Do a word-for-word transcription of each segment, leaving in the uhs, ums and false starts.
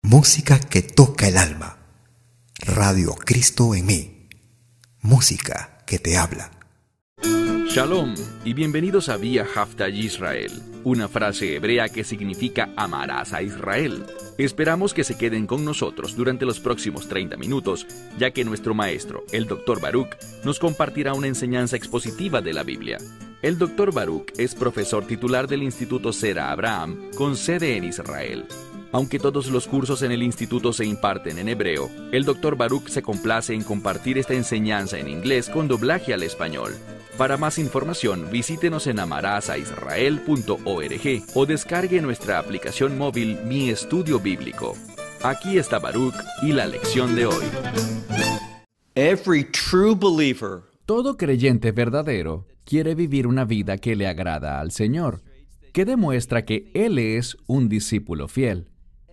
Música que toca el alma. Radio Cristo en mí. Música que te habla. Shalom y bienvenidos a Vía Hafta Yisrael, una frase hebrea que significa amarás a Israel. Esperamos que se queden con nosotros durante los próximos treinta minutos, ya que nuestro maestro, el doctor Baruch, nos compartirá una enseñanza expositiva de la Biblia. El doctor Baruch es profesor titular del Instituto Sera Abraham, con sede en Israel. Aunque todos los cursos en el instituto se imparten en hebreo, el doctor Baruch se complace en compartir esta enseñanza en inglés con doblaje al español. Para más información, visítenos en amarasaisrael punto org o descargue nuestra aplicación móvil Mi Estudio Bíblico. Aquí está Baruch y la lección de hoy. Every true believer Todo creyente verdadero quiere vivir una vida que le agrada al Señor, que demuestra que Él es un discípulo fiel.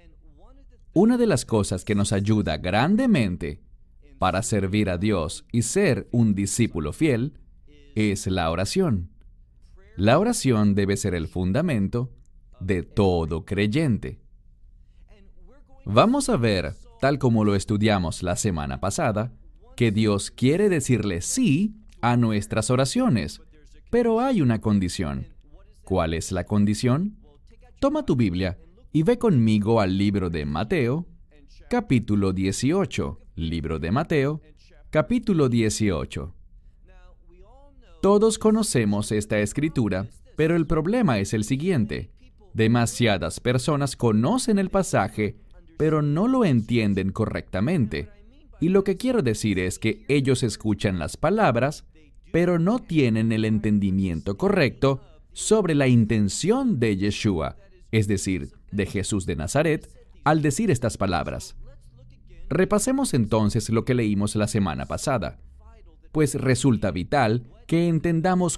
Una de las cosas que nos ayuda grandemente para servir a Dios y ser un discípulo fiel es la oración. La oración debe ser el fundamento de todo creyente. Vamos a ver, tal como lo estudiamos la semana pasada, que Dios quiere decirle sí a nuestras oraciones, pero hay una condición. ¿Cuál es la condición? Toma tu Biblia y ve conmigo al libro de Mateo, capítulo dieciocho. Libro de Mateo, capítulo dieciocho. Todos conocemos esta escritura, pero el problema es el siguiente. Demasiadas personas conocen el pasaje, pero no lo entienden correctamente. Y lo que quiero decir es que ellos escuchan las palabras, pero no tienen el entendimiento correcto sobre la intención de Yeshua, es decir, de Jesús de Nazaret, al decir estas palabras. Repasemos entonces lo que leímos la semana pasada, pues resulta vital que entendamos